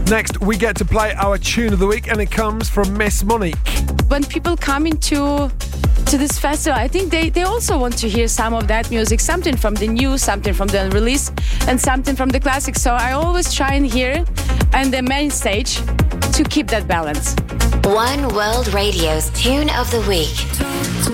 Next, we get to play our tune of the week, and it comes from Miss Monique. When people come into this festival, I think they also want to hear some of that music, something from the new, something from the release, and something from the classics. So I always try and hear on the main stage to keep that balance. One World Radio's Tune of the Week.